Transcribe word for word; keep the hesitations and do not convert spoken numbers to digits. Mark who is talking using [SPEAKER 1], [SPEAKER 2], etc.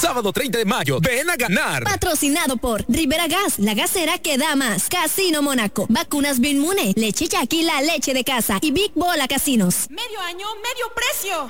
[SPEAKER 1] Sábado treinta de mayo, ven a ganar.
[SPEAKER 2] Patrocinado por Rivera Gas, la gasera que da más. Casino Mónaco, Vacunas Binmune, Leche Yaqui, la leche de casa y Big Bola Casinos.
[SPEAKER 3] Medio año, medio precio.